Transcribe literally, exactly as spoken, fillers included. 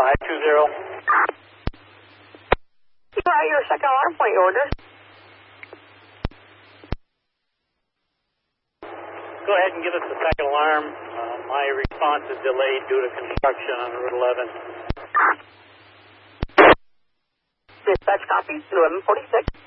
five two zero. Try your second alarm point order. Go ahead and give us the second alarm. Uh, my response is delayed due to construction on Route eleven. Dispatch copy, eleven forty-six.